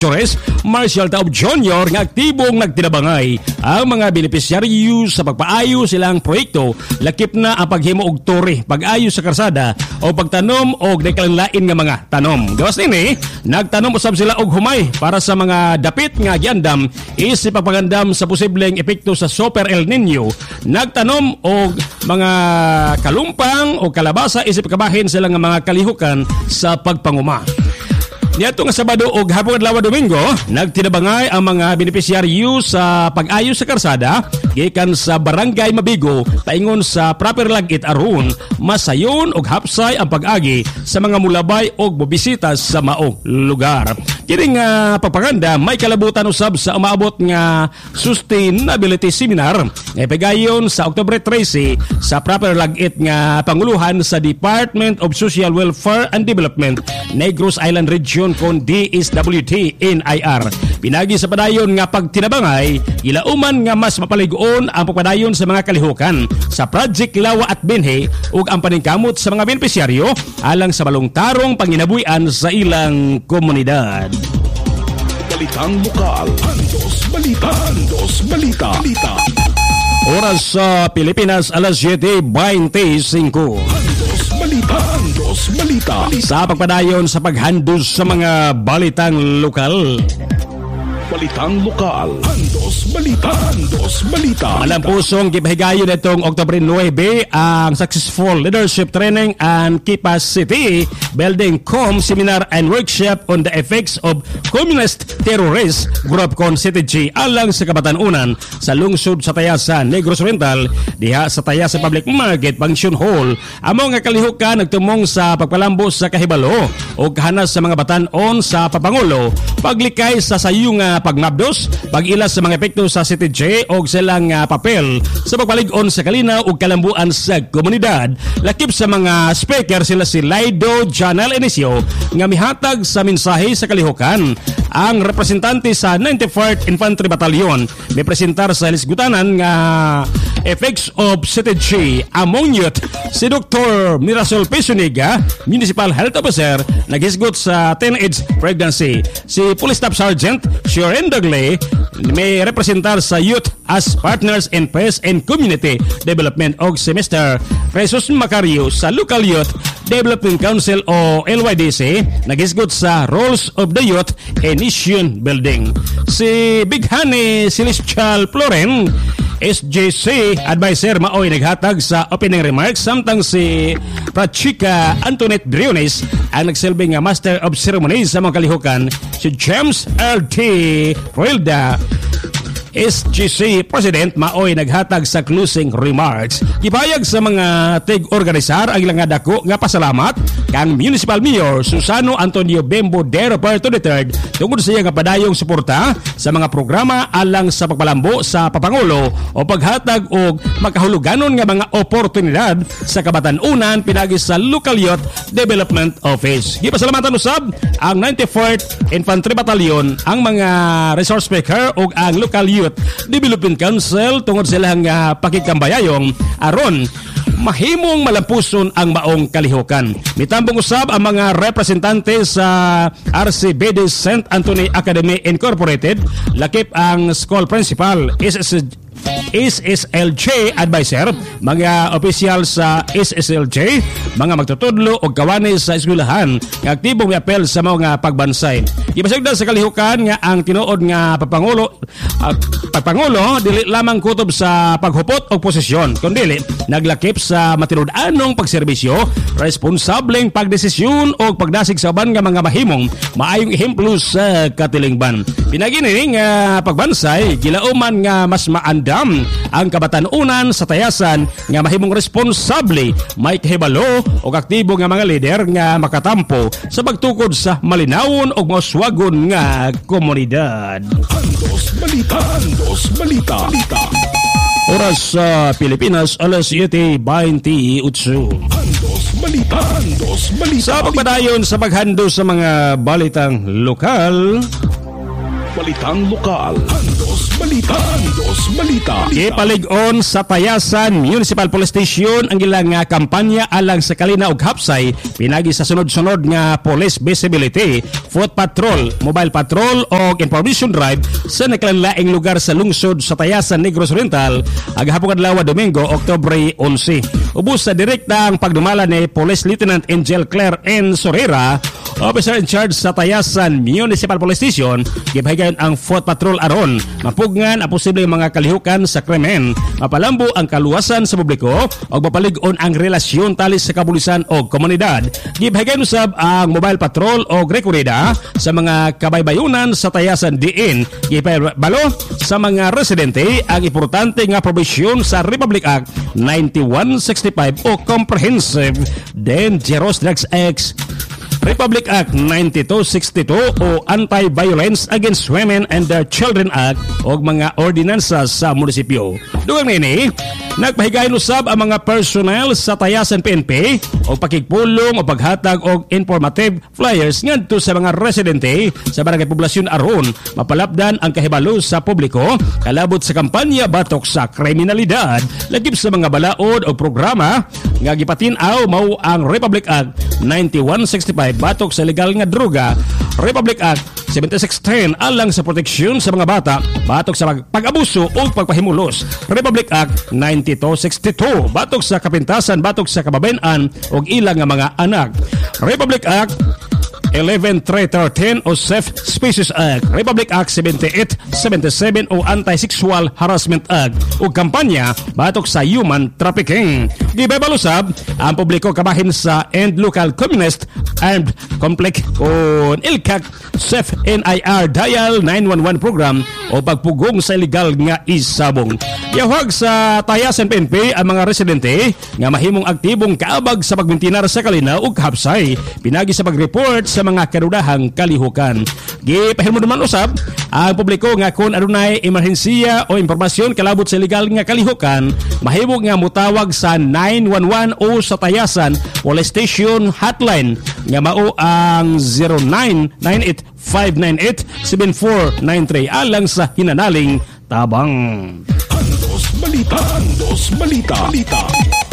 Torres, Marshall Taub Jr. nga aktibong nagtinabangay ang mga benepisyaryo sa pagpaayo silang proyekto lakip na ang paghimo og tore, pag-ayo sa karsada o pagtanom og nagkalanglain nga mga tanom. Gawas nini, nagtanom usab sila og humay para sa mga dapit nga giandam isip pagpagandam sa posibleng epekto sa Super El Nino. Nagtanom og mga kalumpang o kalabasa isip kabahin sila nga mga kalihukan sa pagpanguma. Niadto nga Sabado ug hapon adlaw Domingo, nagtinabangay ang mga benepisyaryo sa pag-ayo sa karsada gikan sa Barangay Mabigo paingon sa proper lagit aron masayon og hapsay ang pag-agi sa mga mulabay og bobisita sa maong lugar. Kini nga pagpaganda may kalabutan usab sa umaabot nga sustainability seminar nga pagayon sa Oktubre 13 sa proper lagit nga panguluhan sa Department of Social Welfare and Development, Negros Island Region kon DSWD NIR. Pinagi sa padayon nga pagtinabangay, ilauman nga mas mapaligoon ang pagpadayon sa mga kalihukan sa Project Lawa at Benhe ug ang paningkamot sa mga benepisyaryo alang sa balong-tarong panginabuhian sa ilang komunidad. Balitang lokal, Andos Balita, Andos Balita. Oras sa Pilipinas, alas 7:25. Andos Balita. Sa pagpadayon sa paghandos sa mga balitang lokal. Balitang lokal, Andos Balita. Malampusong gipahigayon itong Oktubre 9 ang Successful Leadership Training and Capacity Building COM Seminar and Workshop on the Effects of Communist Terrorist Group kon CTG alang sa Kabatanunan sa lungsod sa Tayasan, Negros Oriental, diha sa Tayasan Public Market Function Hall. Amo nga kalihukan nagtumong sa pagpalambo sa kahibalo o kahanas sa mga batan-on sa papangulo, paglikay sa sayong pagmabdos, pag-ilas sa mga epekto sa CTG o silang papel sa pagpalig-on sa kalinaw o kalambuan sa komunidad. Lakip sa mga speaker sila si Laido Janel Inicio nga mihatag sa mensahe sa kalihukan. Ang representante sa 94th Infantry Battalion may presentar sa Lisgutanan nga effects of CTG among youth si Dr. Mirasol Pesuniga, Municipal Health Officer, naghisgot sa teenage pregnancy. Si Police Staff Sergeant Shoren Dagle may representar sa youth as partners in peace and community development og semester. Jesus Macario sa Local Youth Development Council o LYDC naghisgot sa roles of the youth in nation building. Si Bighani Celestial Floren SJC Advisor maoy naghatag sa opening remarks, samtang si Prachika Antoinette Briones ang nagsilbing Master of Ceremonies sa mga kalihukan. Si James L.T. Ruelda SGC President maoy naghatag sa closing remarks. Gipayag sa mga tig-organisar ang ilang nga dako nga pasalamat kang Municipal Mayor Susano Antonio Bembo de Roberto III tungod sa iya nga padayong suporta sa mga programa alang sa pagpalambo sa papangulo o paghatag og makahuluganon nga mga oportunidad sa kabatan-unan pinagi sa Local Youth Development Office. Gipasalamatan usab ang 94th Infantry Battalion, ang mga resource speaker ug ang Local Youth Development Council tungod silang pakikambayayong aron mahimong malampuson ang maong kalihukan. Mitambong usab ang mga representante sa RCBD St. Anthony Academy Incorporated, lakip ang school principal, SSLJ advisor, mga opisyal sa SSLJ, mga magtutudlo o kawani sa eskwelahan nga aktibong miapel sa mga pagbansay. Ipasagda sa kalihukan nga ang tinuod nga pagpangulo dili lamang kutob sa paghupot o posisyon, kundi naglakip sa matinud-anong pagserbisyo, responsableng pagdesisyon o pagdasig sa uban nga mga mahimong maayong ehemplo sa katilingban. Pinagini nga pagbansay gilauman nga mas maandam ang kabatan-unan sa Tayasan nga mahimong responsable, may kahibalo o aktibo nga mga lider nga makatampo sa pagtukod sa malinawon o maswagon nga komunidad. Andos Balita. Oras sa Pilipinas, alas 7:28. Andos Balita. Sa pagpadayon sa paghando sa mga balitang lokal, Balitang lokal. Andos Balita. Andos Balita. Ipalig-on sa Tayasan Municipal Police Station ang ilang kampanya alang sa kalina ug hapsay pinagi sa sunod-sunod nga police visibility, foot patrol, mobile patrol o information drive sa nakalanlaing lugar sa lungsod sa Tayasan, Negros Oriental agahapon adlaw Domingo, Oktubre 11. Ubos sa direktang pagdumala ni Police Lieutenant Angel Claire N. Sorera, officer in charge sa Tayasan Municipal Police Station, gipahigayon ang foot patrol aron mapugngan ang posibleng mga kalihukan sa krimen, mapalambo ang kaluwasan sa publiko o mapalig-on ang relasyon tali sa kapulisan o komunidad. Gipahigayon usab ang mobile patrol o rekorida sa mga kabaybayunan sa Tayasan diin. Gipahibalo sa mga residente ang importante nga probisyon sa Republic Act 9165 o Comprehensive Dangerous Drugs Act, Republic Act 9262 o Anti-Violence Against Women and Their Children Act o mga ordinansa sa munisipyo. Dugang nini, nagpahigayon usab ang mga personnel sa Tayasan PNP o pakigpulong o paghatag og informative flyers ngadto sa mga residente sa barangay poblasyon aron mapalapdan ang kahibalo sa publiko kalabot sa kampanya batok sa kriminalidad lagip sa mga balaod o programa nga gipatin-aw mao ang Republic Act 9165 batok sa legal nga droga, Republic Act 7610 alang sa proteksyon sa mga bata batok sa pag-abuso o pagpahimulos, Republic Act 9262 batok sa kapintasan batok sa kababayan o ilang nga mga anak, Republic Act 11313 o Safe Spaces Act, Republic Act 7877 o Anti-Sexual Harassment Act o kampanya batok sa human trafficking. Gibabalusab ang publiko kabahin sa End Local Communist Armed Conflict o ILCAC Safe NIR Dial 911 program o pagpugong sa illegal nga isabong. Yahwag sa Tayasan PNP ang mga residente nga mahimong aktibong kaabag sa pagmintinar sa kalina ug hapsay pinagi sa pag-report sa mga karudahang kalihukan. Gipahimo naman usab ang publiko nga kung adunay emerhensiya o impormasyon kalabot sa illegal nga kalihukan, mahimo nga mutawag sa 911 o sa Tayasan Police Station hotline nga mao ang 0998-598-7493 alang sa hinanaling tabang. Andos Balita. Andos Balita. Balita.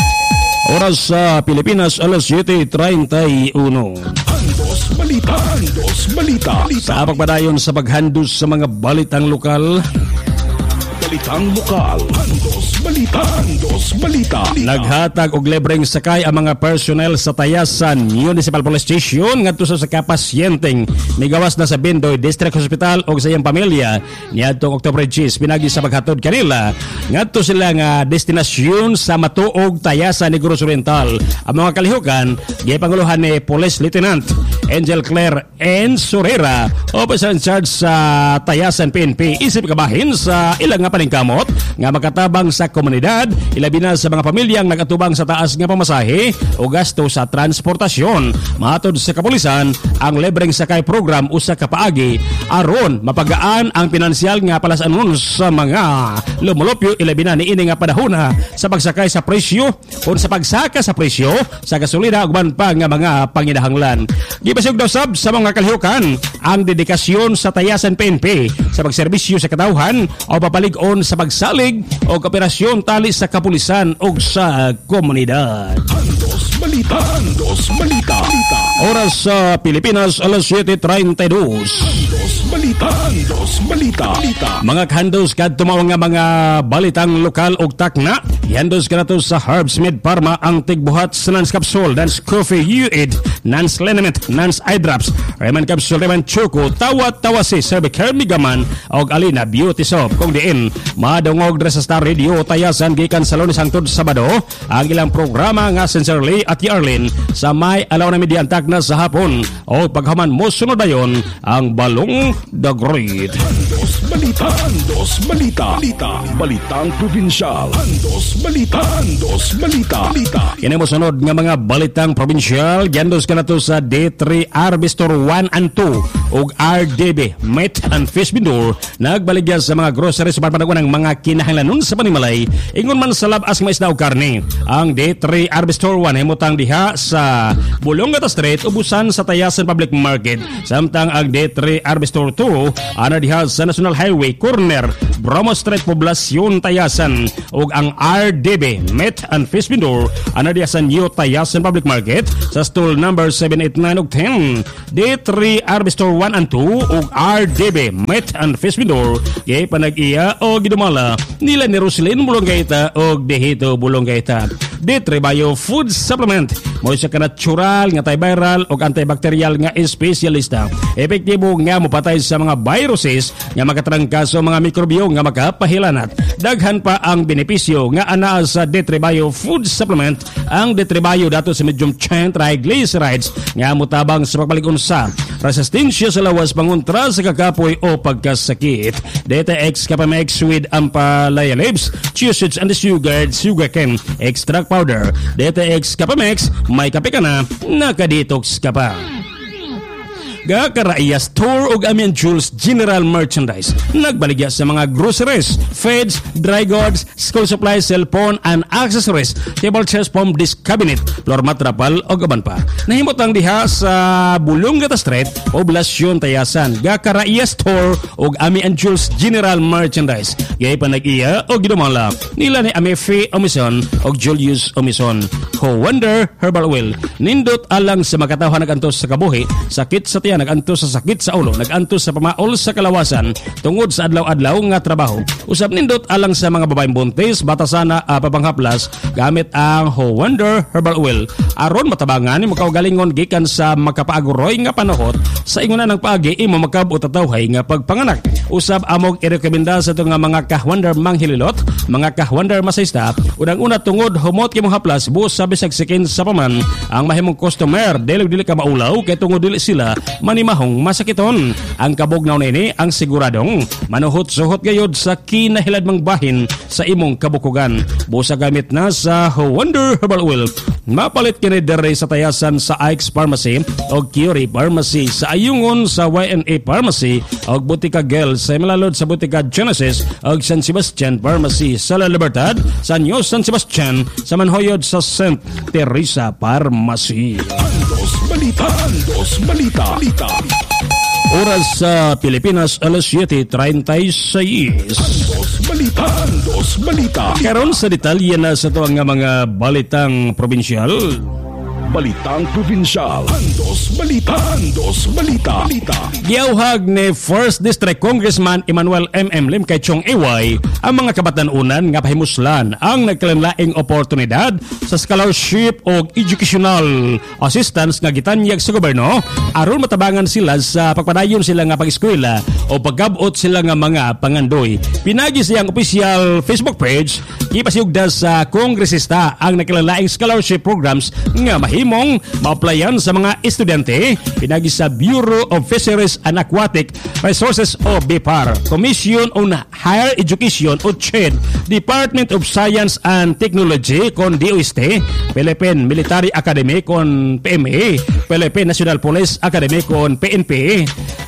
Oras sa Pilipinas, alas 7:31. Andos Balita. Andos Balita. Sa pagpadayon sa paghandos sa mga balitang lokal, Balitang lokal. Andos Balita. Andos Balita. naghatag og libreng sakay ang mga personnel sa Tayasan Municipal Police Station ngadto sa kapasyenteng migawas na sa Bindoy District Hospital og sa iyang pamilya niadtong Oktubre 10 pinagi sa paghatod kanila ngadto sila nga destinasyon sa matuog Tayasan, Negros Oriental. Ang mga kalihukan gipanguluhan ni Police Lieutenant Angel Claire N. Sorera, officer in charge sa Tayasan PNP, isip kabahin sa ilang nga paningkamot nga makatabang sa komunidad, ilabi na sa mga pamilyang nagatubang sa taas nga pamasahe o gasto sa transportasyon. Matod sa kapulisan, ang libreng sakay program usa ka paagi aron mapagaan ang pinansyal nga palasanon sa mga lumulupyo ilabi na niini nga panahona sa pagsakay sa presyo o sa pagsaka sa presyo sa gasolina ug man pa nga mga panginahanglan. Gibasog daw sab sa mga kalihukan ang dedikasyon sa Tayasan PNP sa pagserbisyo sa katawhan o papalig-on sa pagsalig o kooperasyon tali sa kapulisan o sa komunidad. Andos Balita. Andos Balita. Oras sa Pilipinas, alas 7:32. Andos Balita. Andos Balita. Mga kandos kadto mao nga mga balitang lokal og takna. Ihandos ka na to sa Herbs Med Pharma ang tigbuhat sa Nans Capsule, Nans Coffee U8, Nans Leniment, Nans Eye Drops, Reman Capsule, Reman Choco, Tawa si Cervicare Migaman og Alina Beauty Soap. Kung diin, madungog dres sa Star Radio Tayasan gikan sa Lunes hangtod Sabado ang ilang programa nga Sincerely at Yarlin sa may alaw na media takna sa hapon o paghaman mo sunod dayon ang Balong the Great. Andos Balita. Andos Balita. Balitang probinsyal. Andos Balita. Andos Balita. Kini mo sunod nga mga balitang probinsyal, giandos ka na to sa D3 Arbistor 1 and 2 ug RDB Meat and Fish Vendor nagbaligya sa mga groceries para panaguan ng mga kinahanglanon sa panimalay ingon man sa labas nga isda ug karne. Ang D3 Arbistor 1 himutang nahimutang diha sa Bulongata Street ubusan sa Tayasan Public Market samtang ang D3 Arbestor 2 ana diha sa National Highway corner Bromo Street Poblacion Tayasan ug ang RDB Meat and Fish Vendor ana diha sa New Tayasan Public Market sa stall number 789 ug 10. D3 Arbestor 1 and 2 ug RDB Meat and Fish Vendor gay panag-iya o gidumala nila ni Roslyn Bulonggaita o Dehito Bulonggaita. D3 Bio Food Supplement mo siya ka natural nga antiviral o antibacterial nga espesyalista. Epektibo nga mopatay sa mga viruses nga makatrangkaso mga mikrobyo nga makapahilanat. Daghan pa ang benepisyo nga anaa sa D3 Bio Food Supplement. Ang D3 Bio dato sa medium chain triglycerides nga mutabang sa pagbalig-unsa, resistensya sa lawas pangontra sa kakapoy o pagkasakit. DTX Capamex with Ampalaya Leaves, chia seeds and sugarcane extract powder. DTX Capamex, may kape ka na, nakadetox ka pa. Gakaraiya Store ug Amian Jules General Merchandise nagbaligya sa mga groceries, feeds, dry goods, school supplies, cellphone and accessories, table chairs, foam disc cabinet, floor mat, trapal ug uban pa. Nahimot ang diha sa Bulongata Street, Poblacion Tayasan. Gakaraiya Store ug Amian Jules General Merchandise. Gay panag-iya o gidumala nila ni Amefe Omison ug Julius Omison. Ho Wonder Herbal Oil nindot alang sa makatawhan nagantos sa kabuhi, sakit sa tiyan, nagantos sa sakit sa ulo, nagantos sa pamaol sa kalawasan tungod sa adlaw-adlaw nga trabaho. Usab nindot alang sa mga babaeng buntis, batasana, papanghaplas gamit ang Ho Wonder Herbal Oil aron matabangan imo kaugalingon gikan sa makapaaguroy nga panahot sa inguna ng paagi imo makabutatawhay nga pagpanganak. Usab amog irekomenda sa itong mga kahwander manghililot, mga kahwander masaysta, unang-una tungod humot kimong haplas buos sa bisag sikin sa paman ang mahimong customer dili ka maulaw kay tungod dili sila manimahong masakiton. Ang kabugnaw nini ang siguradong manuhot-suhot gayod sa kinahiladmang bahin sa imong kabukugan. Busa gamit na sa Wonder Herbal Oil. Mapalit kini dere sa Tayasan sa Ike's Pharmacy o Curie Pharmacy, sa Ayungon sa YNA Pharmacy o Butika Gel, sa Malalod sa Butika Genesis o San Sebastian Pharmacy, sa La Libertad sa New San Sebastian, sa Manhoyod sa St. Teresa Pharmacy. Andos Balita. Andos Balita. Oras sa Pilipinas, alas 7:36. Andos Balita. Andos Balita. Karon sa detalye na sa ito ang mga balitang probinsyal. Balitang Probinsyal. Andos Balita. Andos Balita. Giyawhag ni 1st District Congressman Emmanuel M. Lim kay Chong Eway ang mga kabatanunan nga pahimuslan ang nagkalanlaing oportunidad sa scholarship o educational assistance nga gitanyag sa gobyerno aron matabangan sila sa pagpadayon sila nga pag-eskwela o pagabot sila nga mga pangandoy. Pinagi siyang official Facebook page, ipasiugda sa kongresista ang nagkalanlaing scholarship programs nga himong ma-applyan sa mga estudyante. Pinagi sa Bureau of Fisheries and Aquatic Resources o BIPAR, Commission on Higher Education o CHED, Department of Science and Technology kon DOST, Philippine Military Academy kon PMA, Philippine National Police Academy kon PNP,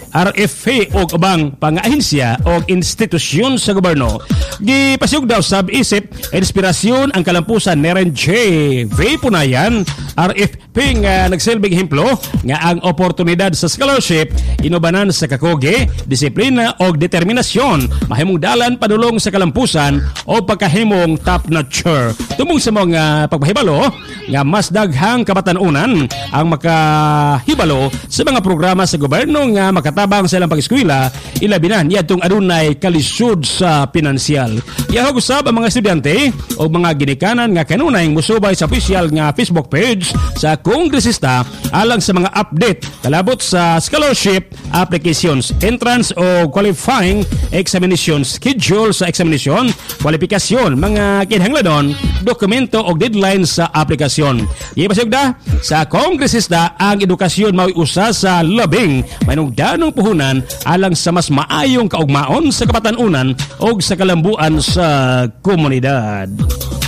RFA o ubang pang-ahensya o institusyon sa gobyerno. Gipasiug daw sab isip inspirasyon ang kalampusan ni Ren J. V. Punayan, RFP nga nagsilbing hemplo nga ang oportunidad sa scholarship inubanan sa kakoge, disiplina o determinasyon mahimong dalan padulong sa kalampusan o pagkahimong top notcher. Tumong sa mga pagpahibalo nga mas daghang kabatanunan ang makahibalo sa mga programa sa gobyerno nga makatabang sa ilang pag-eskwela, ilabi na niyadtong adunay kalisod sa pinansyal. Yahog usab ang mga estudyante o mga ginikanan nga kanunay musubay sa official nga Facebook page sa kongresista alang sa mga update kalabot sa scholarship applications, entrance o qualifying examination, schedule sa examination, kwalifikasyon, mga kinahanglanon, dokumento o deadline sa aplikasyon. Ipasugda sa kongresista ang edukasyon mao usa sa labing manungdanong puhunan alang sa mas maayong kaugmaon sa kabatanunan o sa kalambuan sa komunidad.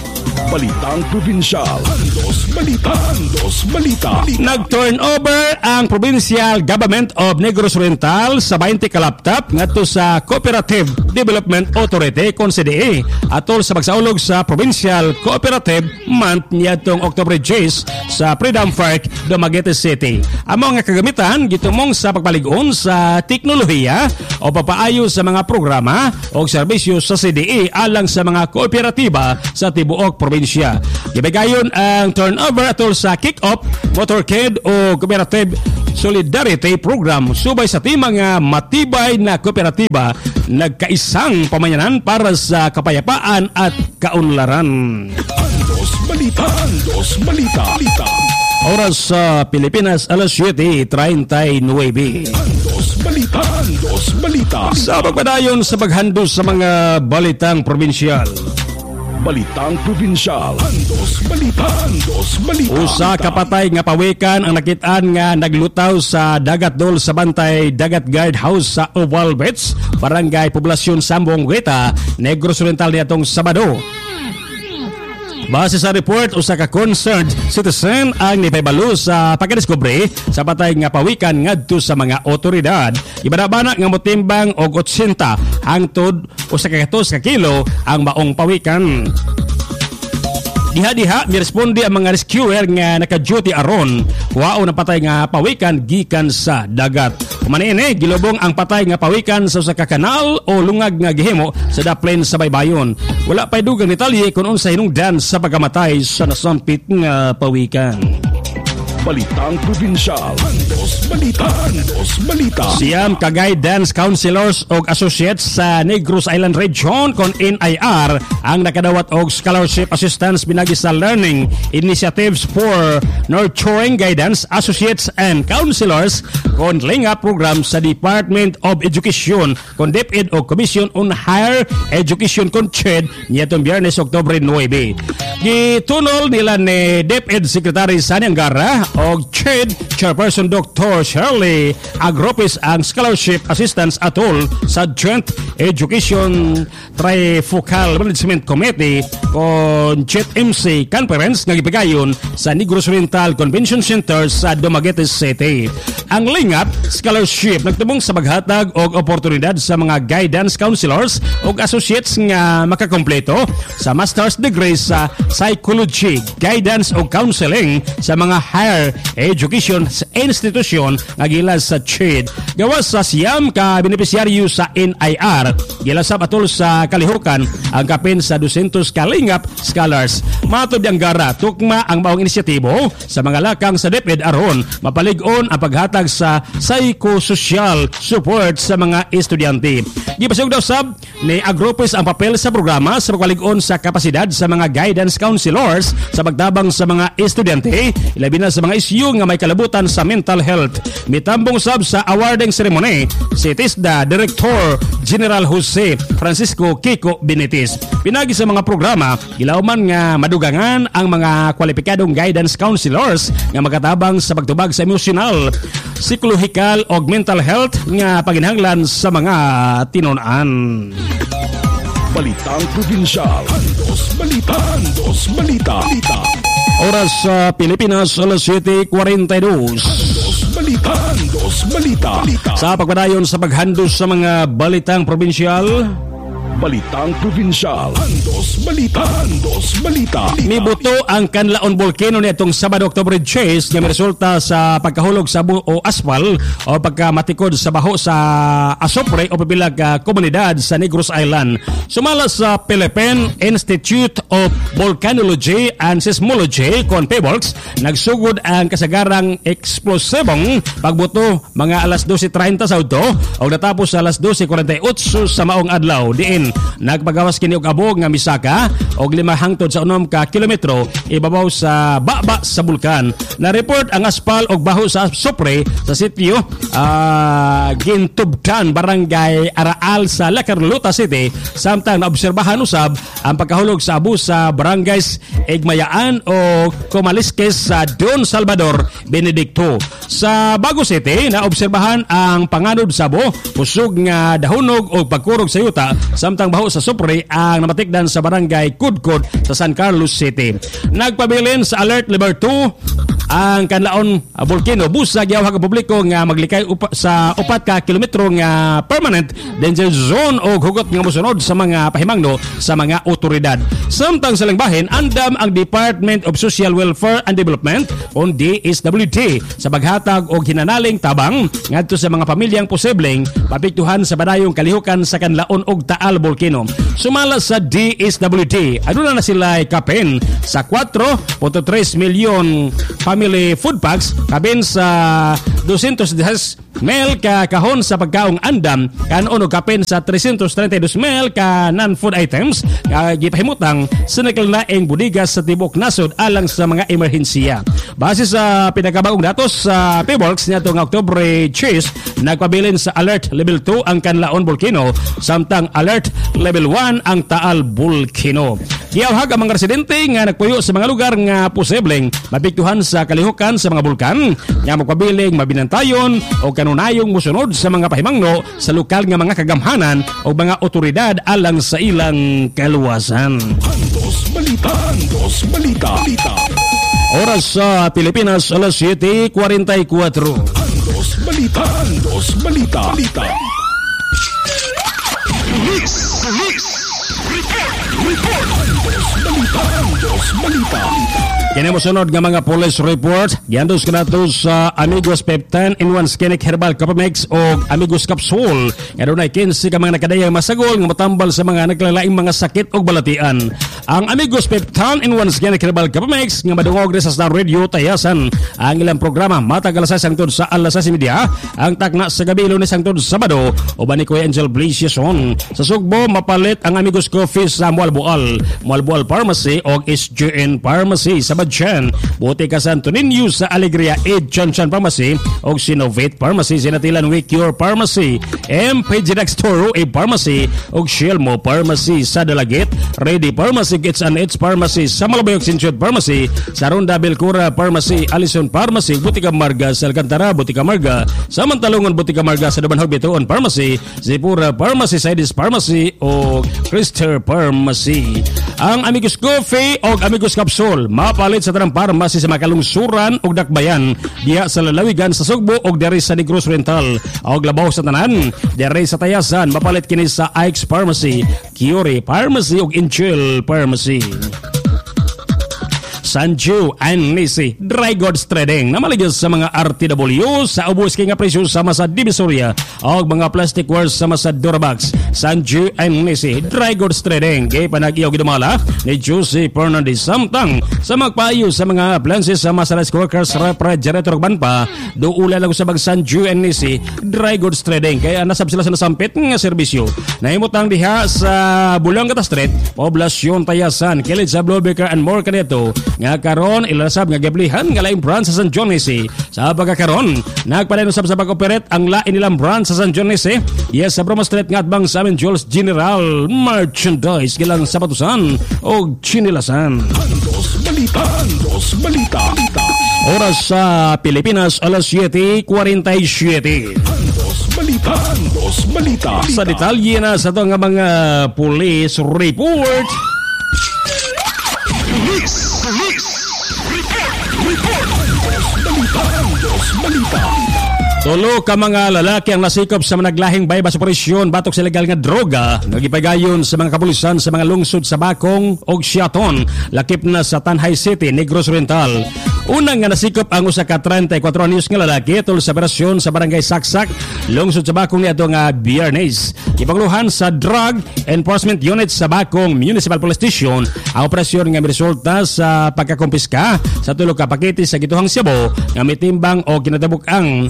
Balitang Probinsyal. Andos Balita. Andos Balita. Nag-turnover ang Provincial Government of Negros Oriental sa 20 ka laptop ngadto sa Cooperative Development Authority kon CDA atol sa pagsaulog sa Provincial Cooperative Month niadtong October 10 sa Freedom Park, Dumaguete City. Ang mga kagamitan gitumong sa pagpalig-on sa teknolohiya o papaayo sa mga programa o serbisyo sa CDA alang sa mga kooperatiba sa tibuok probinsya. Gibigayon ang turnover atol sa kick-off, motorcade o cooperative solidarity program subay sa timang matibay na kooperatiba nagkaisang pamayanan para sa kapayapaan at kaunlaran. Andos Balita. Andos Balita. Oras sa Pilipinas, alas 7:39. Andos Balita. Andos Balita. Sa pagpadayon sa paghandos sa mga balitang probinsyal. Balitang Probinsyal. Andos Balita. Andos Balita. Usa ka patay nga pawikan ang nakit-an nga naglutaw sa dagat dol sa bantay Dagat Guard House sa Oval Beach, Barangay Poblasyon Sambong Gueta, Negros Oriental niadtong Sabado. Base sa report, usa ka concerned citizen ang nipahibalo sa pagkadiskubre sa patay nga pawikan ngadto sa mga otoridad. Ibadabana nga motimbang og 80 hangtod usa ka kilo ang maong pawikan. Diha-diha miresponde ang mga rescuer nga naka-duty aron wao na patay nga pawikan gikan sa dagat. Umanene gilubong ang patay nga pawikan sa usa ka kanal o lungag nga gihimo sa daplin sa baybayon. Wala pay dugang detalye kung unsa hinungdan sa pagkamatay sa nasampit nga pawikan. Balitang Probinsyal. Andos Balita. Andos Balita. Siyam ka guidance counselors og associates sa Negros Island Region kon NIR ang nakadawat og scholarship assistance pinagi sa learning initiatives for nurturing guidance associates and counselors kon linga program sa Department of Education kon DepEd o Commission on Higher Education kon CHED nitong Biyernes, Oktubre 9. Gitunol nila ni DepEd Secretary Sani Angara o CHED Chairperson Dr. Shirley Agropis ang scholarship assistance atol sa Joint Education Trifocal Management Committee kon CHED-MC Conference nga gipigayon sa Negros Oriental Convention Center sa Dumaguete City. Ang lingap scholarship nagtubong sa maghatag og oportunidad sa mga guidance counselors ug associates nga makakompleto sa master's degree sa psychology, guidance o counseling sa mga higher education institution nga gilas sa CHED. Gawas sa siyam ka benepisyaryo sa NIR, gilasab atol sa kalihukan ang kapin sa 200 kalingap scholars. Matod ang gara, tukma ang maong inisyatibo sa mga lakang sa DepEd aron mapalig-on ang paghatag sa psychosocial support sa mga estudyante. Gipasug daw sab ni Agropis ang papel sa programa sa pagpalig-on sa kapasidad sa mga guidance counselors sa pagtabang sa mga estudyante, ilabi na sa mga isyu nga may kalabutan sa mental health. Mitambong sab sa awarding ceremony si TISDA Director General Jose Francisco Kiko Benitez. Pinagi sa mga programa, gilauman nga madugangan ang mga kwalipikadong guidance counselors nga magatabang sa pagtubag sa emosyonal, psikolohikal o mental health nga paginhanglan sa mga tinunan. Balitang Probinsyal. Andos Balita. Andos Balita. Oras sa Pilipinas, alas 7:42. Andos Balita. Andos Balita. Sa pagpadayon sa paghandos sa mga balitang probinsyal, Balitang Probinsyal. Andos Balita. Andos Balita. mibuto ang Canlaon Volcano nitong Sabado, Oktubre 10 nga resulta sa pagkahulog sa o aspal o pagkamatikod sa baho sa asopre o pabilag komunidad sa Negros Island. Sumala sa Philippine Institute of Volcanology and Seismology kon PEVOLCS, nagsugod ang kasagarang eksplosibong pagbuto mga alas 12:30 sa udto o natapos sa alas 12:48 sa maong adlaw. Diin nagpagawas kini og abog nga misaka og 5 hangtod sa 6 ka kilometro ibabaw sa baba sa bulkan. Na-report ang aspal og baho sa sopre sa sitio Gintubtan, Barangay Araal sa La Carlota City, samtang naobserbahan usab ang pagkahulog sa abo sa barangays Igmayaan o Comalisques sa Don Salvador, Benedicto. Sa Bago City, naobserbahan ang panganod sa abo, pusog nga dahunog o pagkurog sa yuta, samtang samtang baho sa Supre ang namatikdan sa barangay Kudkod sa San Carlos City. Nagpabilin sa alert level 2 ang kanlaon volcano. Busag yaw ang publiko nga maglikay sa 4 ka kilometro nga permanent danger zone o hugot nga mosunod sa mga pahimangno sa mga otoridad. Samtang sa langbahin, andam ang Department of Social Welfare and Development o DSWD sa paghatag og hinanaling tabang ngadto sa mga pamilyang posibleng mapiktuhan sa badayong kalihukan sa kanlaon og Taal volcano. Sumala sa DSWD, aduna na sila kapen sa 4.3 milyon family food packs kabin sa 210 mil ka kahon sa pagkaong andam kanon og kapen sa 332 mil ka non-food items nga gipahimutang sa naglaing budigas sa tibok nasod alang sa mga emerhensiya. Base sa pinakabagong datos sa PBORX niadtong Oktubre 10, nagpabilin sa alert level 2 ang Kanlaon volcano samtang alert level 1 ang Taal volcano. Giyawhag ang mga residente nga nagpuyo sa mga lugar nga posibleng mapiktuhan sa kalihukan sa mga bulkan nga magpabiling mabinantayon o kanunayong musunod sa mga pahimangno sa lokal nga mga kagamhanan o mga otoridad alang sa ilang kaluwasan. Andos Balita. Andos Balita. Oras sa Pilipinas, alas 7:44. Andos Balita. Andos Balita. Report. Andos Balita. Kinemosunod nga mga police report, giandos kanato sa Amigos Peptan in 1 Skenic Herbal Capamix o Amigos Capsule. Nga doon ay 15 ka mga nakadayang masagol nga matambal sa mga naglalaing mga sakit o balatian. Ang Amigos Peptan in 1 Skenic Herbal Capamix nga madungog sa Star Radio Tayasan ang ilang programa matag alas 6 hangtod sa alas 6 media, ang takna sa gabi Lunes hangtod Sabado o ba ni Kuya Angel Blasiason. Sa Sugbo mapalit ang Amigos Coffee sa Mualboal Pharmacy o SGN Pharmacy sa Badjan. Buti ka sa Antonin News sa Alegria Aid Chanchan Pharmacy o Sinovate Pharmacy, Sinatilan Wicure Pharmacy, MPG Dextoro A Pharmacy o Shelmo Pharmacy sa Dalagit, Ready Pharmacy, Gets and It's Pharmacy sa Malabayog Sinchud Pharmacy, sa Ronda Belcura Pharmacy, Alison Pharmacy, Butika Marga sa Alcantara, Butika Marga sa Mantalungon, Butika Marga sa Dabanhog Bituon Pharmacy, Zipura Pharmacy, Sidis Pharmacy o Krister Pharmacy. Ang Amigos Coffee o Amigos Capsule mapalit sa tanang pharmacy sa makalungsuran o dakbayan diya sa lalawigan sa Sugbo o dere sa Negros Oriental o labaw sa tanan dere sa Tayasan mapalit kini sa Ike's Pharmacy, Curie Pharmacy o Inchil Pharmacy. Sanju and Nisi Dry Goods Trading na maligos sa mga RTW sa ubos kay nga presyo sama sa Divisoria o mga plasticwares sama sa Durabox. Sanju and Nisi Dry Goods Trading kay panag-iyaw gidumala ni Jose Fernandez samtang sa magpayo sa mga appliances sama sa rice cookers, refrigerator ban pa duula lang sa bag Sanju and Nisi Dry Goods Trading kaya nasab sila sa nasampit nga serbisyo. Nahimutang diha sa Bulong Gata Street, Poblasyon Tayasan, kilid sa Bluebaker and more kanito. Nga karon ilasab nga gablihan nga laing brand sa San Johnese. Sa pagkakaron nagpalenusab sa pag-operate ang lain nilang brand sa San Johnese. Yes, sa Broma Street nga atbang sa amin Jules General Merchandise kilang sapatusan o chinilasan. Andos Balita. Andos Balita. Oras sa Pilipinas alas 7:47. Andos Balita. Andos Balita. Sa detalye na sa ito nga mga police report. Tulo ka mga lalaki ang nasikop sa managlahing bypass operasyon batok sa legal nga droga nagipagayon sa mga kapulisan sa mga lungsod sa Bakong o Siaton, lakip na sa Tanhay City, Negros Oriental. Unang nga nasikop ang usa ka 34 anyos nga lalaki tol sa operasyon sa barangay Saksak, lungsod sa Bakong niadto nga Biyernes. Ipangluhan sa Drug Enforcement Unit sa Bakong Municipal Police Station ang operasyon nga miresulta sa pagkakumpiska sa tulo ka pakete sa gituhang Cebu nga mitimbang o kinatabuk ang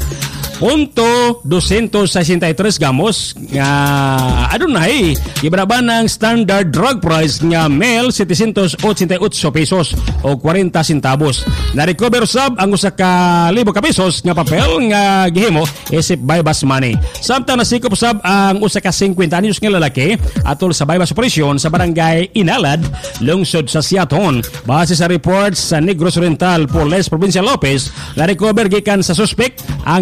.263 gamos nga adunay ibraban ng standard drug price nga mel 788 pesos o 40 centavos. Na-recover sab ang usa ka 1,000 ka pesos nga papel nga gihimo isip bypass money. Samtang nasikop sab ang usa ka 50 anyos nga lalaki atol sa bypass operasyon sa barangay Inalad, lungsod sa Siaton. Base sa report sa Negros Oriental Police Provincial Office, na-recover gikan sa suspect ang gituhang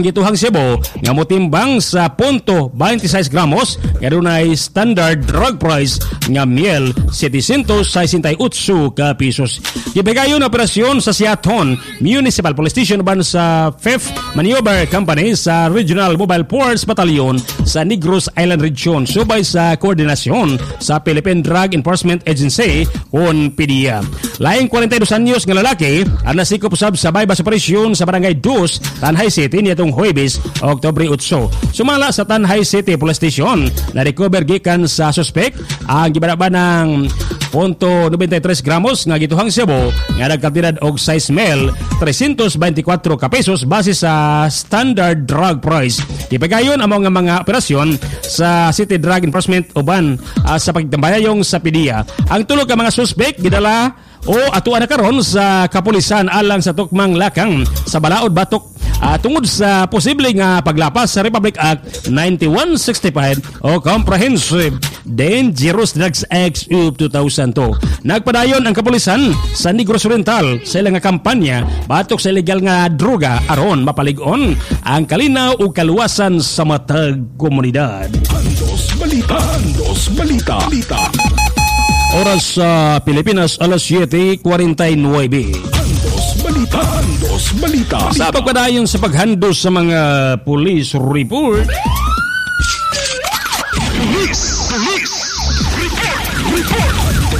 Cebu nga motimbang sa 0.26 gramos nga dunay standard drug price nga miel 768 ka pesos. Gibigayon na operasyon sa Siaton Municipal Police Station uban sa 5th Maneuver Company sa Regional Mobile Force Battalion sa Negros Island Region subay sa koordinasyon sa Philippine Drug Enforcement Agency on PDEA. Laing 42 anyos nga lalaki ang nasikop usab sa bypass operasyon sa Barangay 2, Tanhay City nitong Huwebes, Oktubre 8. Sumala sa Tanhay City Police Station na recover gikan sa suspect ang gibaraba ng 0.93 gramos nga gituhang Cebu nga nagkantidad og size mel 324 ka pesos base sa standard drug price. Ipagayon ang mga operasyon sa City Drug Enforcement uban sa pagtambayayong sa PDEA. Ang tulo ka mga suspect gidala o atuan na karon sa kapulisan alang sa tukmang lakang sa Balaod Batok tungod sa posible nga paglapas sa Republic Act 9165 o Comprehensive Dangerous Drugs Act of 2002. Nagpadayon ang kapulisan sa Negros Oriental sa ilang nga kampanya batok sa illegal nga droga aron mapalig-on ang kalinaw o kaluwasan sa matag komunidad. Andos Balita. Andos Balita. Oras sa Pilipinas, alas 7:49. Andos Balita. Andos Balita. Sa pagpadayon sa paghandos sa mga police report. Police report.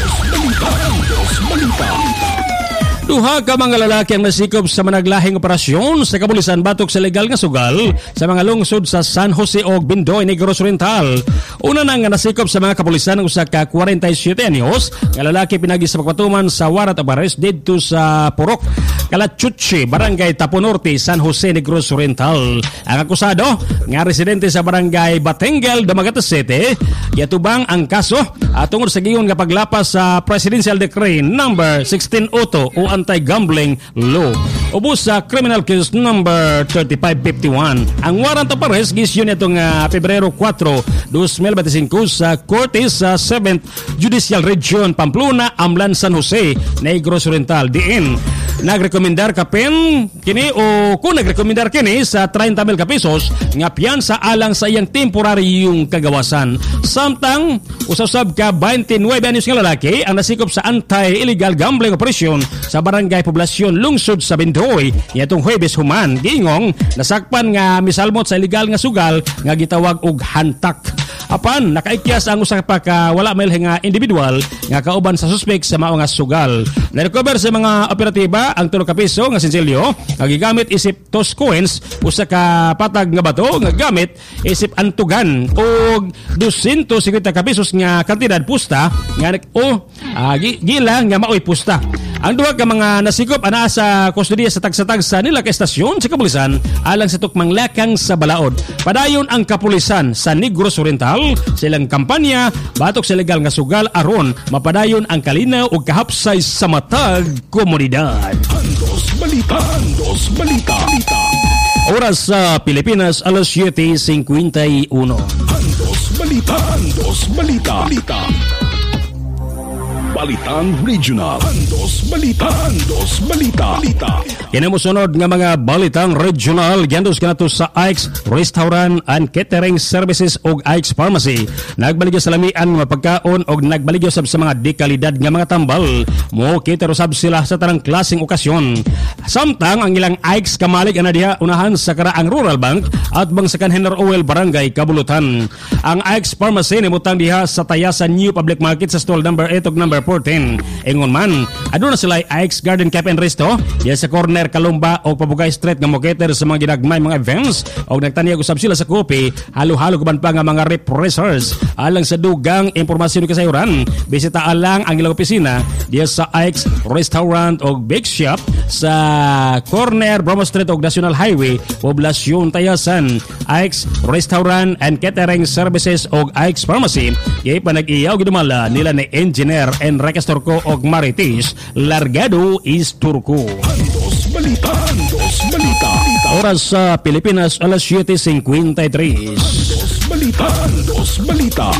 Andos Balita. Duha ka mga lalaki ang nasikop sa managlahing operasyon sa kapulisan batok sa legal nga sugal sa mga lungsod sa San Jose ug Bindoy, Negros Oriental. Una na nga nasikop sa mga kapulisan ang usa ka 47 anyos nga lalaki pinagi sa pagpatuman sa warrant of arrest didto sa Purok, Calachuchi, Barangay Tapo Norte, San Jose, Negros Oriental. Ang akusado nga residente sa Barangay Batengal, Dumaguete City, yatubang ang kaso tungod sa giyon nga paglapas sa Presidential Decree number 1602 o anti-gambling law. Ubos sa criminal case number 3551. Ang warrant of arrest gisyon itong Pebrero 4, 2025 sa Korte sa 7th Judicial Region, Pamplona, Amlan, San Jose, Negros Oriental. Diin nagrekomendar ka pen kini o kung nagrekomendar kini sa 30,000 ka pesos nga piyansa alang sa iyang temporaryong kagawasan. Samtang usab ka 29 anyos nga lalaki ang nasikop sa anti-illegal gambling operation sa Barangay Poblasyon, Lungsod sa Bindoy nitong Huwebes human. Giingong nasakpan nga misalmot sa illegal nga sugal nga gitawag og hantak. Apan nakaikyas ang usa pa ka wala mailhing nga individual nga kauban sa suspect sa mao nga sugal. Na-recover sa mga operatiba ang 3 ka piso nga sinsilyo nga gigamit isip tos coins, usa ka patag nga bato nga gamit isip antugan og 250 ka pesos nga kantidad pusta nga gila nga maoy pusta. Ang duha ka mga nasikop ana sa kustodiya sa tagsa-tagsa nila ka estasyon sa kapulisan alang sa tukmang lakang sa Balaod. Padayon ang kapulisan sa Negros Oriental sa ilang kampanya batok sa legal nga sugal aron mapadayon ang kalinaw ug kahapsay sa matag komunidad. Andos Balita. Andos Balita. Oras sa Pilipinas, alas 7:51. Andos Balita. Andos Balita. Balitang Regional. Andos Balita. Andos Balita. Kinamusunod nga mga balitang regional giandos kanato sa Ike's Restaurant and Catering Services ug Ike's Pharmacy. Nagbaligyo sa lamian nga pagkaon ug nagbaligyo sab sa mga dekalidad nga mga tambal. Mo kitero sab sila sa tanang klaseng okasyon. Samtang ang ilang Ike's kamalig ana diha unahan sa Karaang Rural Bank at bang sa Kanhener Oil Barangay Kabulutan. Ang Ike's Pharmacy nimutang diha sa Tayasan New Public Market sa stall number 8 ug number 14. Ingon man, aduna sila Ike's Garden Cafe and Resto diha sa corner Kalumba o Pabugay Street nga moketer sa mga ginagmay mga events o nagtanyag usab sila sa kopi halo-halo guban pa nga mga repressors alang sa dugang impormasyon kasayuran bisita alang ang ilang opisina diya sa Ike's Restaurant o Bake Shop sa corner Bromo Street o National Highway, Poblasyon Tayasan. Ike's Restaurant and Catering Services o Ike's Pharmacy yay panag-iyaw gidumala nila ni Engineer Enriquez Turco o Marites Largado is Turco. Balita. Andos Balita. Oras sa Pilipinas, alas 7:53. Andos Balita.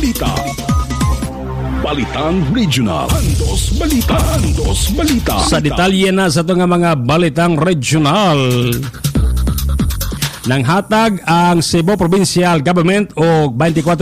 Balitang Regional. Andos Balita. Andos Balita. Sa detalye na sa ito nga mga balitang regional. nang hatag ang Cebu Provincial Government og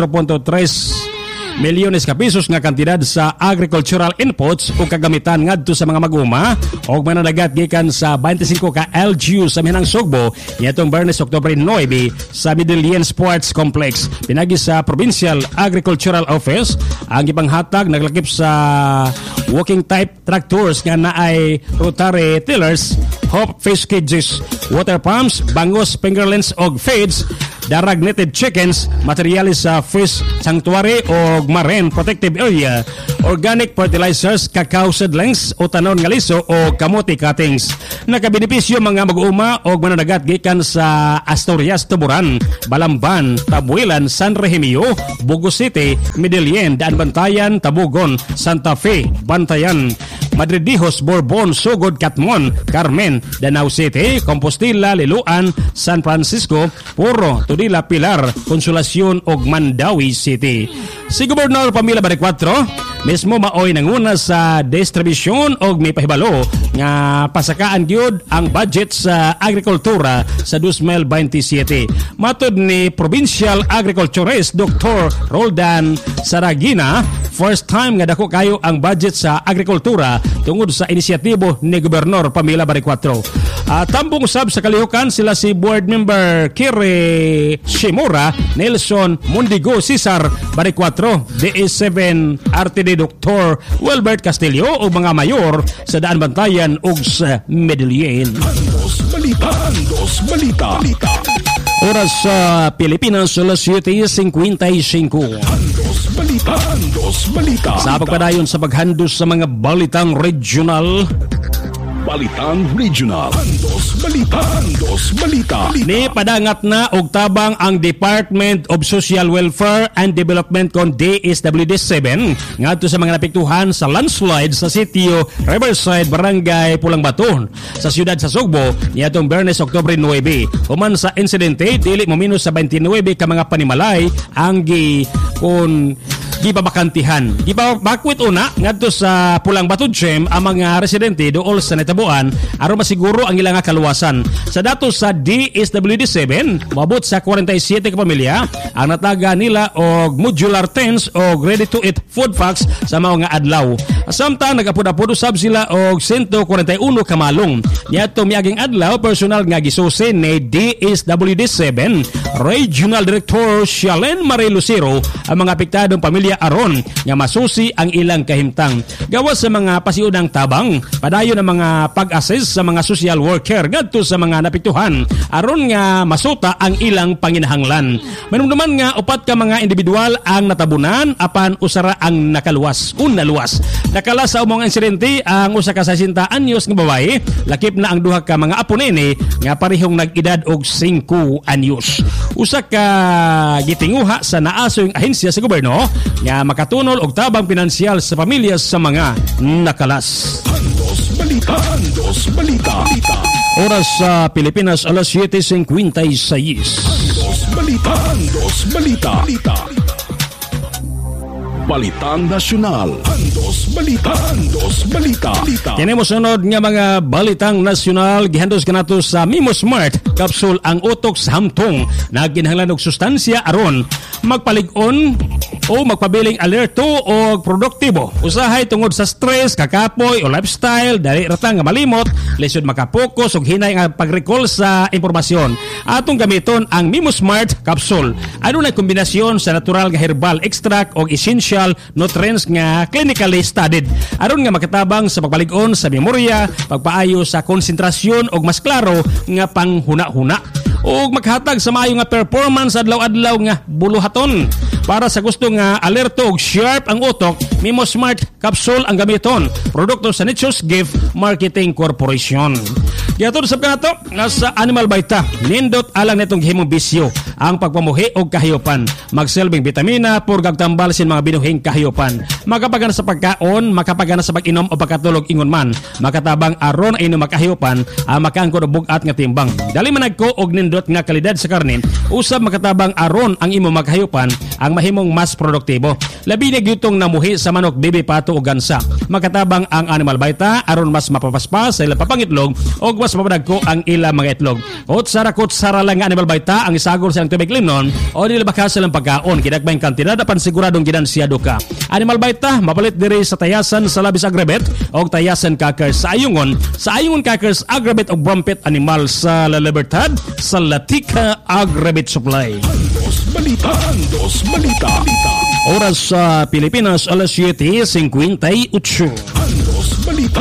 24.3 milyones ka pesos nga kantidad sa agricultural inputs o kagamitan ngadto sa mga mag-uma o mananagat gikan sa 25 ka LGU sa Minang Sugbo nitong Biyernes, Oktubre 9 sa Midillion Sports Complex. Pinagi sa Provincial Agricultural Office ang ipanghatag naglakip sa walking type tractors nga naay rotary tillers, hop fish cages, water pumps, bangos, fingerlings og feeds, darag netted chickens, materialis sa fish sanctuary o marine protective area, organic fertilizers, cacao seedlings o tanon nga liso o kamote cuttings. Nakabenepisyo mga mag-uuma o mananagat gikan sa Asturias, Tuburan, Balamban, Tabuelan, San Remigio, Burgos City, Midillion, Daan Bantayan, Tabugon, Santa Fe, Bantayan, Madridijos, Bourbon, Sugod, Catmon, Carmen, Danau City, Compostela, Liloan, San Francisco, Puro, Tudela, Pilar, Consolacion ug Mandawi City. Si Gobernador Pamela Bariccuatro mismo maoy nanguna sa distribusyon og may pahibalo nga pasakaan gyud ang budget sa agrikultura sa 2027. Matud ni Provincial Agriculturist Dr. Roldan Saragina, first time nga dako kayo ang budget sa agrikultura tungod sa inisyatibo ni Gobernador Pamela Bariccuatro. Tambong sab sa kalihukan sila si Board Member Kire Shimura, Nelson Mundigo, Cesar Bariccuatro, DE7 RTD Dr. Wilbert Castillo o mga mayor sa Daan Bantayan ug sa Medellin. Andos Balita. Andos Balita. Oras sa Pilipinas, alas 7:55. Andos Balita. Andos Balita. Sa pagpadayon sa paghandos sa mga balitang regional, Balitang Regional. Andos Balita. Andos Balita. ni padangat na og tabang ang Department of Social Welfare and Development kon DSWD7 ngadto sa mga napektuhan sa landslide sa sitio Riverside, Barangay Pulang Baton sa siyudad sa Sugbo niadtong Biyernes, Oktubre 9. Human sa insidente dili mo minus sa 29 ka mga panimalay ang gipabakantihan. Gipabakwit una ngadto sa Pulang Baton Gym ang mga residente dool sa natabuan aron masiguro ang ilang kaluwasan. Sa datos sa DSWD7, moabot sa 47 ka pamilya ang nataga nila og modular tents o ready-to-eat food packs sa mga adlaw. Samtang nagapuda-pudo sab sila og 141 ka malong. Niadto miaging adlaw personal nga gisusi ni DSWD7 Regional Director Shalen Marie Lucero ang mga apektadong pamilya aron nga masusi ang ilang kahimtang. Gawas sa mga pasiudang tabang, padayon ang mga pag-assess sa mga social worker ngadto sa mga napiktuhan aron nga masuta ang ilang panginahanglan. Manumduman nga upat ka mga individual ang natabunan apan usara ang nakaluwas. Nakala sa umong insidente ang usa ka 60 anyos nga babae, lakip na ang duha ka mga apo nini nga parehong nag-edad og 5 anyos. Usa ka gitinguha sa naasoy ahensya sa gobyerno nga makatunol og tabang pinansyal sa pamilya sa mga nakalas. Andos Balita. Andos Balita. Oras sa Pilipinas, alas 7:56. Andos Balita. Andos Balita. Balitang Nasyonal. Andos Balita. Andos Balita. Tenemos sunod nga mga balitang nasyonal. Gihandos kanato sa Mimo Smart Capsule ang utok sa hamtong na ginahanglan og sustansya aron magpalig-on o magpabiling alerto o produktibo. Usahay tungod sa stress, kakapoy o lifestyle, dali ratang nga malimot, lisod makapokus o hinay nga pag-recall sa impormasyon. Atong gamiton ang Mimo Smart Capsule. Ano na kombinasyon sa natural nga herbal extract o essential nutrients nga clinically studied. Aron nga makatabang sa pagpalig-on sa memorya, pagpaayo sa konsentrasyon o mas klaro nga panghuna-huna. O maghatag sa maayo nga performance adlaw-adlaw nga buluhaton. Para sa gusto nga alerto og sharp ang utok, Mimo Smart Capsule ang gamiton. Produkto sa Nature's Gift Marketing Corporation. Gihatod sa kanato nga sa Animal Vita, nindot alang netong himong bisyo ang pagpamuhi og kahayopan. Magselbing vitamina purgag tambal sin mga binuhing kahayopan. Makapagana sa pagkaon, makapagana sa pag-inom o pagkatulog ingon man. Makatabang aron ay makahayopan ang makaangkon og bugat nga timbang. Dali man nagko og nindot nga kalidad sa karne, usab makatabang aron ang imo makahayopan ang mahimong mas produktibo. Labi na gyutong namuhi sa manok, bibi, pato ug gansa. Makatabang ang animal bita aron mas mapapaspas sa ilang papangitlog ug mas mapadagko ang ilang mga itlog. Kutsara lang nga animal bita ang isagol sa tubig limnon o dili bakas silang pagkaon kinagmayng kantidad apan siguradong ginansyado ka. Animal bita mapalit diri sa tayasan sa labis agrabet o tayasan kakers sa ayungon kakers agrabet o brumpet animal sa La Libertad sa Latika Agrabet Supply. Andos Balita. Oras sa Pilipinas alas 7:58. Andos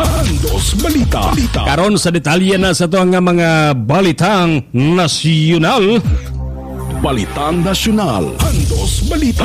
Balita. Karon sa detalye na sa ito ang mga balitang nasyonal. Balitang Nasyonal. Andos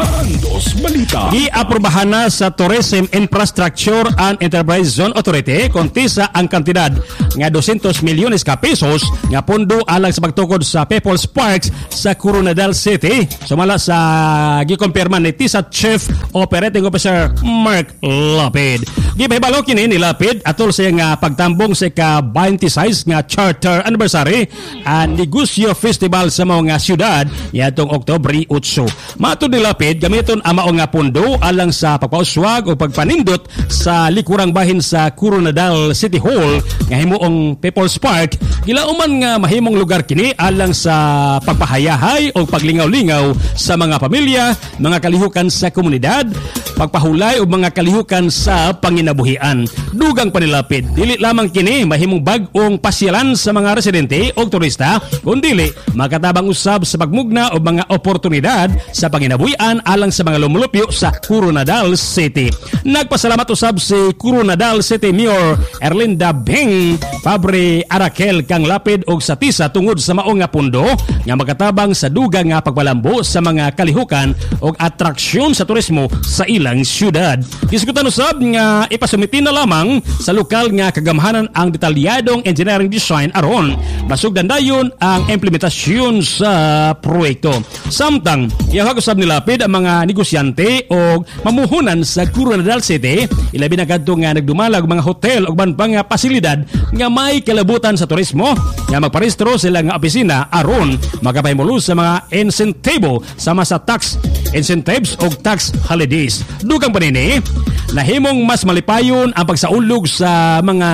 Balita. Giaprobahan na sa Tourism Infrastructure and Enterprise Zone Authority kontisa ang kantidad nga 200 milyones ka pesos nga pondo alang sa pagtukod sa People's Parks sa Coronadal City. Sumala sa gikumpirma ni TISA Chief Operating Officer Mark Lapid. Gipahibalo kini ni Lapid atol sa nga pagtambong sa ka-26 nga charter anniversary ang Negosyo Festival sa mga syudad yatong Oktubre 8. Matud ni Lapid gamiton ang mao nga pondo alang sa pagpauswag o pagpanindot sa likurang bahin sa Coronadal City Hall nga himuong People's Park. Gilauman nga mahimong lugar kini alang sa pagpahayahay o paglingaw-lingaw sa mga pamilya, mga kalihukan sa komunidad, pagpahulay o mga kalihukan sa panginabuhian. Dugang pa ni Lapid, dili lamang kini mahimong bag-ong pasyalan sa mga residente o turista, kundili makatabang usab sa pagmugna o mga oportunidad sa panginabuhian alang sa mga lumulupyo sa Coronadal City. Nagpasalamat usab si Coronadal City Mayor Erlinda Beng Fabre Arakel kang Lapid og sa TISA tungod sa mao nga pundo nga makatabang sa dugang nga pagpalambo sa mga kalihukan og atraksyon sa turismo sa ilang syudad. Diskutan usab nga ipasumiti na lamang sa lokal nga kagamhanan ang detalyadong engineering design aron masugdan dayon ang implementasyon sa proyekto. Samtang iyahag usab ni Lapid ang mga negosyante og mamuhunan sa Coronadal City ilabi na kadto nga nagdumalag mga hotel ug ban pang pasilidad nga may kalabutan sa turismo nga magparehistro sila nga opisina aron makapahimulo sa mga insentibo sama sa tax incentives o tax holidays. Dugang panini, nahimong mas malipayon ang pagsaulog sa mga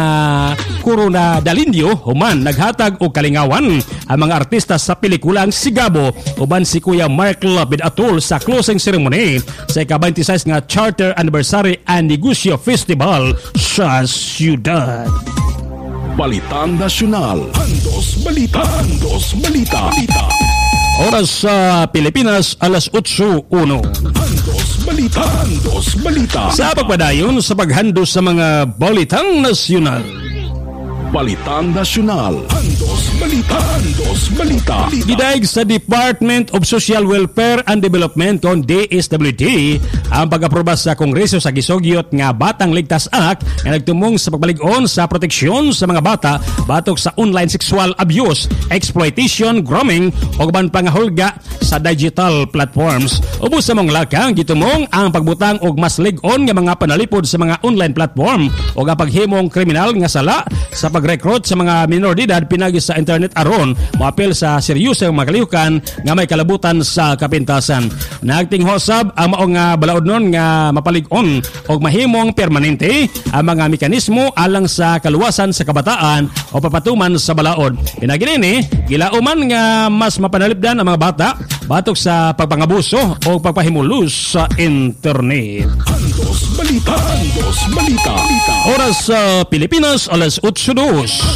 Coronadalinyo human naghatag og kalingawan ang mga artista sa pelikulang Sigabo uban si Kuya Mark Lapid atol sa closing ceremony sa ika-26 nga charter anniversary and Negosyo Festival sa syudad. Balitang Nasyonal. Andos Balita. Oras sa Pilipinas alas 8:01. Andos Balita. Sa pagpadayon sa paghandos sa mga balitang nasyonal. Balitang Nasyonal. Andos Balita. Gidaig sa Department of Social Welfare and Development on DSWD ang pag-aproba sa Kongreso sa gisugyot nga Batang Ligtas Act nga nagtumong sa pagbalig-on sa proteksyon sa mga bata batok sa online sexual abuse, exploitation, grooming o ban pangahulga sa digital platforms. Ubos sa mong lakang gitumong ang pagbutang og mas lig-on nga mga panalipod sa mga online platform o ang paghimong kriminal nga sala sa pag-recruit sa mga minor de edad pinagi sa internet aron moapil sa seryosong mga kalihukan nga may kalabutan sa kapintasan. Nagtinghosab ang maong balaodnon nga mapalig-on og mahimong permanente ang mga mekanismo alang sa kaluwasan sa kabataan o papatuman sa balaod. Pinaginini, gilauman nga mas mapanalipdan ang mga bata batok sa pagpangabuso o pagpahimulos sa internet. Andos Balita. Oras sa Pilipinas alas 8:02.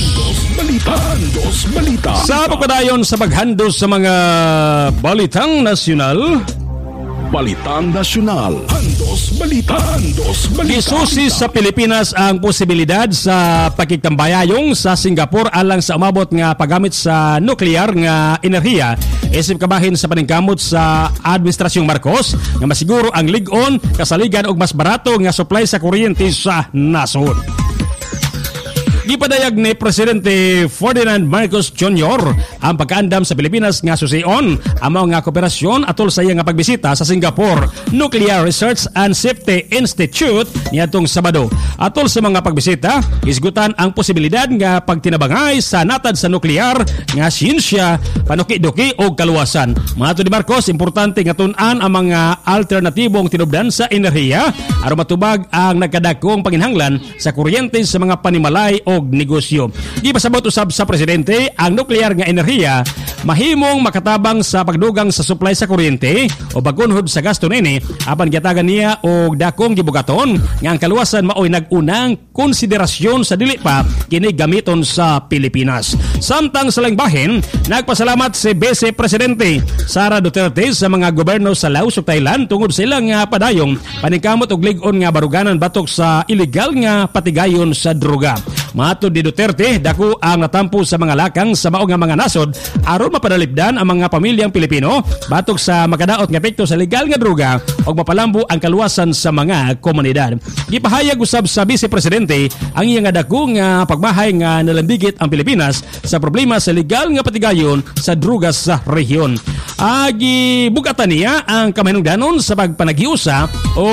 Andos Balita. Sa pagpadayon sa paghandos sa mga balitang nasyonal. Balitang Nasyonal. Andos Balita. Gisusi sa Pilipinas ang posibilidad sa pakigtambayayong sa Singapore alang sa umabot nga paggamit sa nuklear nga enerhiya isip kabahin sa paningkamot sa Administrasyong Marcos nga masiguro ang lig-on, kasaligan og mas barato nga supply sa kuryente sa nasod. Gipadayag ni Presidente Ferdinand Marcos Jr. ang pagkaandam sa Pilipinas nga susiyon ang mga kooperasyon atol sa iya nga pagbisita sa Singapore Nuclear Research and Safety Institute niadtong Sabado. Atol sa mga pagbisita, isgutan ang posibilidad nga pagtinabangay sa natad sa nuklear nga siyensya, panuki-duki o kaluwasan. Mato ni Marcos, importante nga tun-an ang mga alternatibong tinubdan sa enerhiya aron matubag ang nagkadakong panginhanglan sa kuryente sa mga panimalay o negosyo. Gipasabot usab sa presidente ang nuklear nga enerhiya mahimong makatabang sa pagdugang sa supply sa kuryente o pagkunhod sa gasto nini apan gitagan niya og dakong gibugaton nga ang kaluwasan maoy nag-unang konsiderasyon sa dili pa kini gamiton sa Pilipinas. Samtang sa langbahin, nagpasalamat si Vice Presidente Sara Duterte sa mga gobyerno sa Laos ug Thailand tungod sa ilang nga padayong paningkamot og lig-on nga baruganan batok sa illegal nga patigayon sa droga. Matud ni Duterte, dako ang natampo sa mga lakang sa mao nga mga nasod aron mapadalipdan ang mga pamilyang Pilipino batok sa makadaot nga epekto sa legal nga droga ug mapalambo ang kaluwasan sa mga komunidad. Gipahayag usab sa Vice Presidente ang iya nga dako nga pagmahay nga nalambigit ang Pilipinas sa problema sa legal nga patigayon sa droga sa rehiyon. Bugatan niya ang kamahinungdanon sa pagpanaghiusa o